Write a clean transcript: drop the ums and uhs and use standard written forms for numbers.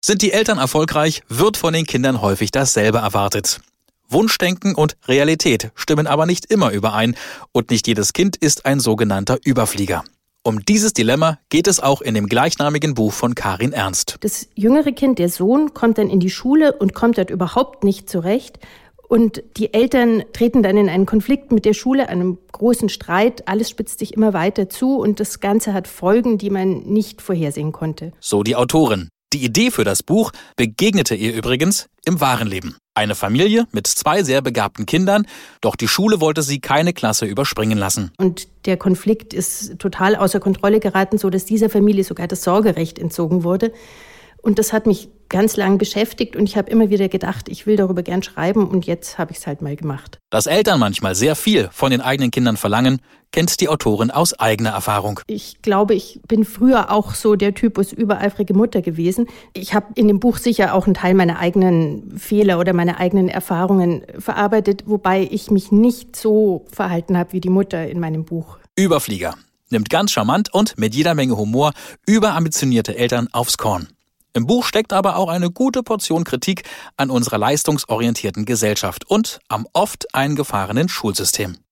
Sind die Eltern erfolgreich, wird von den Kindern häufig dasselbe erwartet. Wunschdenken und Realität stimmen aber nicht immer überein und nicht jedes Kind ist ein sogenannter Überflieger. Um dieses Dilemma geht es auch in dem gleichnamigen Buch von Karin Ernst. Das jüngere Kind, der Sohn, kommt dann in die Schule und kommt dort überhaupt nicht zurecht. Und die Eltern treten dann in einen Konflikt mit der Schule, einem großen Streit. Alles spitzt sich immer weiter zu und das Ganze hat Folgen, die man nicht vorhersehen konnte. So die Autorin. Die Idee für das Buch begegnete ihr übrigens im wahren Leben. Eine Familie mit 2 sehr begabten Kindern, doch die Schule wollte sie keine Klasse überspringen lassen. Und der Konflikt ist total außer Kontrolle geraten, so dass dieser Familie sogar das Sorgerecht entzogen wurde. Und das hat mich ganz lang beschäftigt und ich habe immer wieder gedacht, ich will darüber gern schreiben und jetzt habe ich es halt mal gemacht. Dass Eltern manchmal sehr viel von den eigenen Kindern verlangen, kennt die Autorin aus eigener Erfahrung. Ich glaube, ich bin früher auch so der Typus übereifrige Mutter gewesen. Ich habe in dem Buch sicher auch einen Teil meiner eigenen Fehler oder meiner eigenen Erfahrungen verarbeitet, wobei ich mich nicht so verhalten habe wie die Mutter in meinem Buch. Überflieger. Nimmt ganz charmant und mit jeder Menge Humor überambitionierte Eltern aufs Korn. Im Buch steckt aber auch eine gute Portion Kritik an unserer leistungsorientierten Gesellschaft und am oft eingefahrenen Schulsystem.